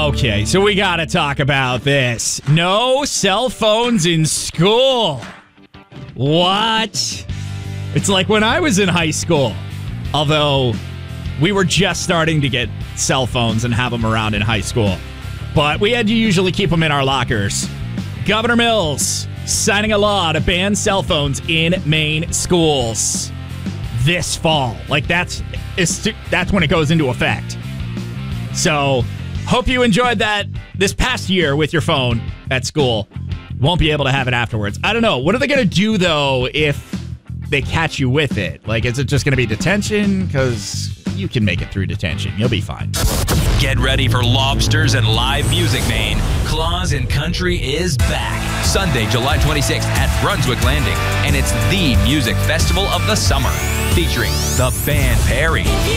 Okay, so we gotta talk about this. No cell phones in school. What? It's like when I was in high school. Although we were just starting to get cell phones and have them around in high school. But we had to usually keep them in our lockers. Governor Mills signing a law to ban cell phones in Maine schools this fall. Like that's when it goes into effect. So hope you enjoyed that this past year with your phone at school. Won't be able to have it afterwards. I don't know. What are they going to do, though, if they catch you with it? Like, is it just going to be detention? Because you can make it through detention. You'll be fine. Get ready for lobsters and live music, Maine. Claus and Country is back. Sunday, July 26th at Brunswick Landing. And it's the music festival of the summer. Featuring the Band Perry.